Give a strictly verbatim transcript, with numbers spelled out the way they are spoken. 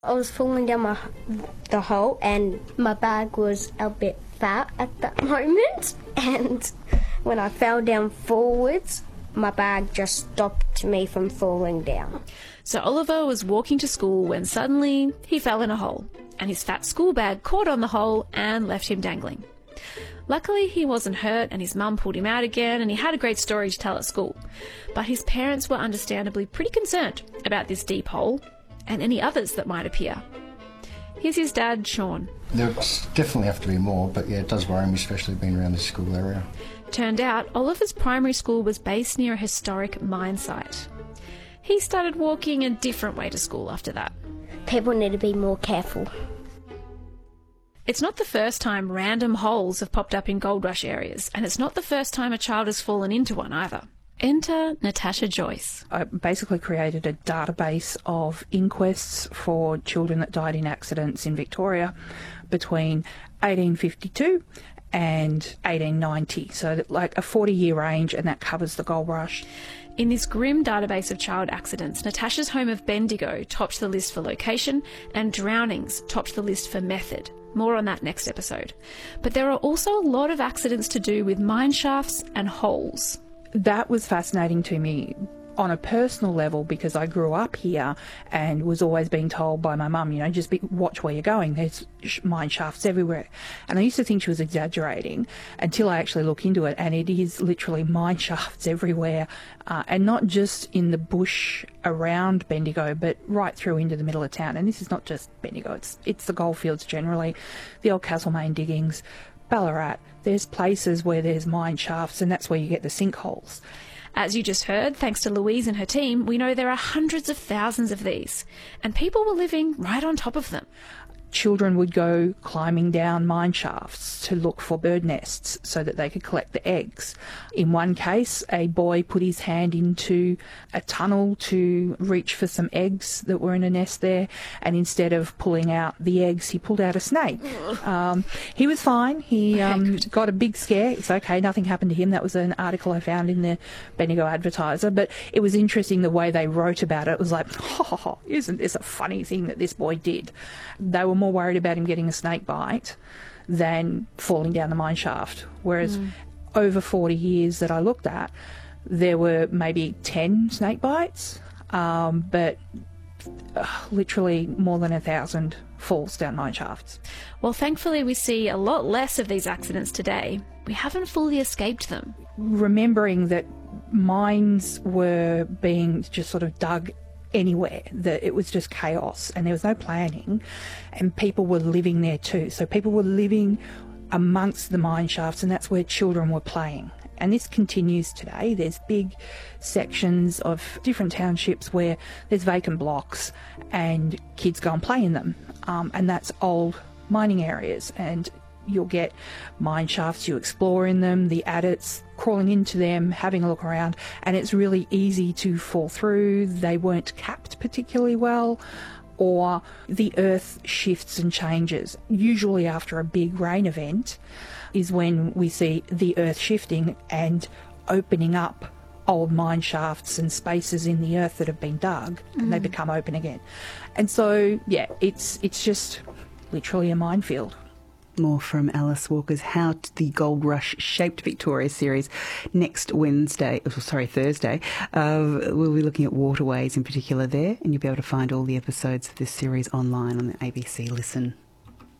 I was falling down my, the hole and my bag was a bit fat at that moment, and when I fell down forwards, my bag just stopped me from falling down. So Oliver was walking to school when suddenly he fell in a hole, and his fat school bag caught on the hole and left him dangling. Luckily, he wasn't hurt and his mum pulled him out again and he had a great story to tell at school. But his parents were understandably pretty concerned about this deep hole and any others that might appear. Here's his dad, Sean. There definitely have to be more, but yeah, it does worry me, especially being around this school area. Turned out, Oliver's primary school was based near a historic mine site. He started walking a different way to school after that. People need to be more careful. It's not the first time random holes have popped up in gold rush areas, and it's not the first time a child has fallen into one either. Enter Natasha Joyce. I basically created a database of inquests for children that died in accidents in Victoria between eighteen fifty-two and eighteen ninety, so like a forty-year range, and that covers the gold rush. In this grim database of child accidents, Natasha's home of Bendigo topped the list for location, and drownings topped the list for method. More on that next episode. But there are also a lot of accidents to do with mine shafts and holes. That was fascinating to me on a personal level because I grew up here and was always being told by my mum, you know, just be, watch where you're going. There's mine shafts everywhere. And I used to think she was exaggerating until I actually look into it, and it is literally mine shafts everywhere, uh, and not just in the bush around Bendigo, but right through into the middle of town. And this is not just Bendigo, it's, it's the goldfields generally, the old Castlemaine diggings, Ballarat. There's places where there's mine shafts, and that's where you get the sinkholes. As you just heard, thanks to Louise and her team, we know there are hundreds of thousands of these, and people were living right on top of them. Children would go climbing down mine shafts to look for bird nests so that they could collect the eggs. In one case, a boy put his hand into a tunnel to reach for some eggs that were in a nest there, and instead of pulling out the eggs, he pulled out a snake. Um, he was fine. He um, got a big scare. It's okay, nothing happened to him. That was an article I found in the Bendigo Advertiser, but it was interesting the way they wrote about it. It was like, oh, isn't this a funny thing that this boy did? They were more worried about him getting a snake bite than falling down the mine shaft. Whereas mm. over forty years that I looked at, there were maybe ten snake bites, um, but uh, literally more than a thousand falls down mine shafts. Well, thankfully we see a lot less of these accidents today. We haven't fully escaped them. Remembering that mines were being just sort of dug anywhere, that it was just chaos and there was no planning, and people were living there too. So people were living amongst the mine shafts, and that's where children were playing. And this continues today. There's big sections of different townships where there's vacant blocks and kids go and play in them, um, and that's old mining areas, and you'll get mine shafts, you explore in them, the adits crawling into them, having a look around, and it's really easy to fall through. They weren't capped particularly well, or the earth shifts and changes. Usually after a big rain event is when we see the earth shifting and opening up old mine shafts and spaces in the earth that have been dug, and mm. they become open again. And so, yeah, it's it's just literally a minefield. More from Alice Walker's How the Gold Rush Shaped Victoria series next Wednesday, oh, sorry, Thursday. Uh, we'll be looking at waterways in particular there, and you'll be able to find all the episodes of this series online on the A B C Listen